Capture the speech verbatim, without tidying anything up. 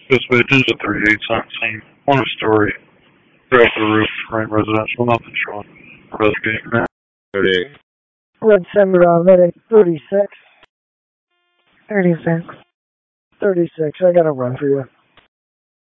This way, this is a thirty-eight seventeen. One story. Right off the roof, right residential, nothing showing. Investigate now. thirty-eight. Red Center, uh, medic, thirty-six. thirty-six. thirty-six, I got a run for you.